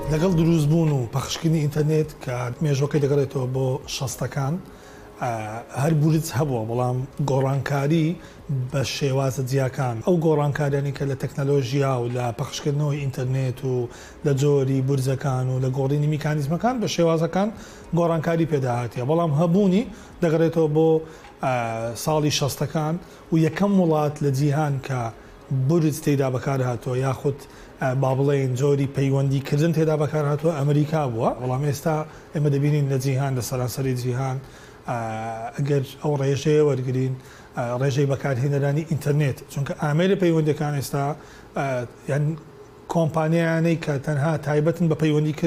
لەگەڵ دروستبوون و پەخشکردنی ئینتەرنێت کە مێژوەکەی دەگەڕێتەوە بۆ شەستەکان هەر بورج هەبووە، بەڵام گۆڕانکاری بە شێوازە جیاکان ئەو گۆڕانکاریانی کە لە تەکنەلۆژیا و لە پەخشکردنەوەی ئینتەرنێت و لە جۆری بورجەکان و لە گۆڕینی میکانیزمەکان بە شێوازەکان گۆڕانکاری پێداهاتیە، بەڵام هەبوونی دەگەڕێتەوە بۆ ساڵی شەستەکان و یەکەم وڵات لە جیهان کە بورج تێدا بەکار هاتووە یاخود با بڵێن جۆری پەیوەندیکردن تێدا بەکار هاتووە ئەمریکا بووە، بەڵام ئێستا ئێمە دەبینین لە جیهان لە سەرانسەری جیهان ئەگەر ئەو ڕێژەیە وەرگرین ڕێژەی بەکارهێنەرانی ئینتەرنێت، چونکە ئامێرە پەیوەندیەکان ئێستا یان کۆمپانیانەی کە تەنها تایبەتن بە پەیوەندیکردن